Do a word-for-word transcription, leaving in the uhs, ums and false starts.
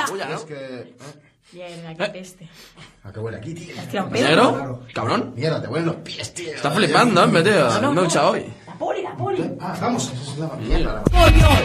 ¡Puya! Puya, ¿no? Es que... ¿eh? Mierda, qué peste. ¿A qué huele aquí, tío? Hostia, un pedo. ¿Negro? Cabrón. Mierda, te huelen los pies, tío. Está flipando, hombre, tío. No, no, No he no. echado hoy. La poli, la poli. Ah, vamos, esa es la mierda. la-